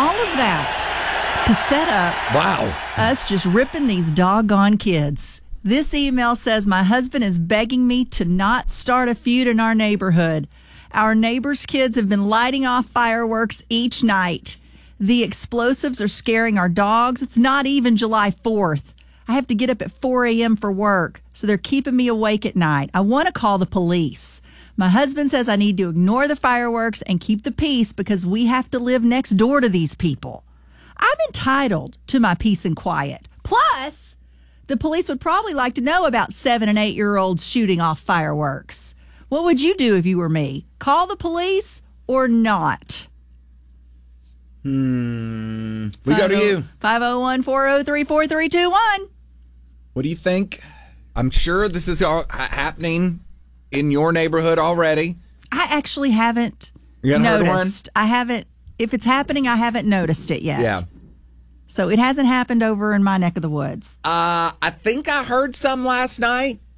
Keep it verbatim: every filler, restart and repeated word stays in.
All of that to set up wow. us just ripping these doggone kids. This email says, my husband is begging me to not start a feud in our neighborhood. Our neighbors' kids have been lighting off fireworks each night. The explosives are scaring our dogs. It's not even July fourth. I have to get up at four a.m. for work, so they're keeping me awake at night. I want to call the police. My husband says I need to ignore the fireworks and keep the peace because we have to live next door to these people. I'm entitled to my peace and quiet. Plus, the police would probably like to know about seven and eight-year-olds shooting off fireworks. What would you do if you were me? Call the police or not? Hmm. We go to you. five oh one, four oh three, four three two one. What do you think? I'm sure this is all ha- happening in your neighborhood already. I actually haven't You haven't heard noticed. one? I haven't. If it's happening, I haven't noticed it yet. Yeah. So it hasn't happened over in my neck of the woods. Uh, I think I heard some last night.